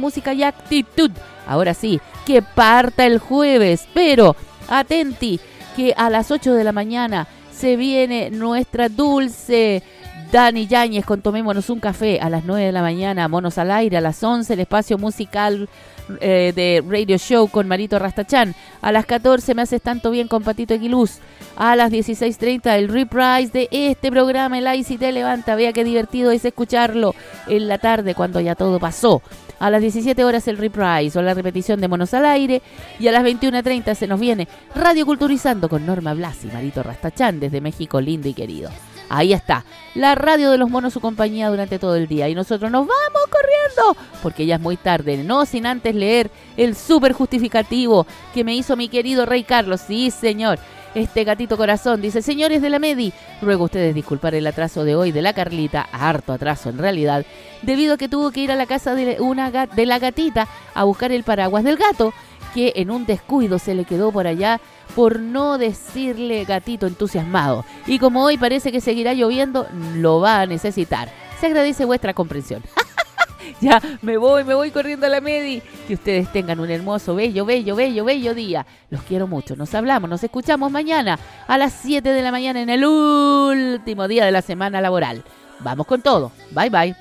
música y actitud. Ahora sí, que parta el jueves, pero atenti que a las 8 de la mañana se viene nuestra dulce Dani Yáñez con Tomémonos un Café. A las 9 de la mañana, Monos al Aire. A las 11, el espacio musical de Radio Show con Marito Rastachán. A las 14, Me Haces Tanto Bien con Patito Eguiluz. A las 16:30, el reprise de este programa, el Ay Si Te Levanta. Vea qué divertido es escucharlo en la tarde cuando ya todo pasó. A las 17 horas el reprise o la repetición de Monos al Aire. Y a las 21:30 se nos viene Radio Culturizando con Norma Blas y Marito Rastachán desde México lindo y querido. Ahí está, la radio de los monos, su compañía durante todo el día. Y nosotros nos vamos corriendo, porque ya es muy tarde, no sin antes leer el súper justificativo que me hizo mi querido Rey Carlos. Sí, señor, este gatito corazón dice: señores de la Medi, ruego a ustedes disculpar el atraso de hoy de la Carlita, harto atraso en realidad, debido a que tuvo que ir a la casa de la gatita a buscar el paraguas del gato, que en un descuido se le quedó por allá, por no decirle gatito entusiasmado. Y como hoy parece que seguirá lloviendo, lo va a necesitar. Se agradece vuestra comprensión. Ya, me voy corriendo a la Medi. Que ustedes tengan un hermoso, bello día. Los quiero mucho. Nos hablamos, nos escuchamos mañana a las 7 de la mañana en el último día de la semana laboral. Vamos con todo. Bye, bye.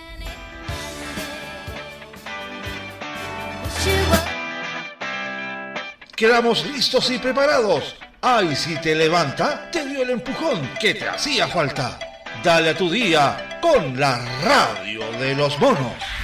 Quedamos listos y preparados. Ay, si te levanta, te dio el empujón que te hacía falta. Dale a tu día con la radio de los monos.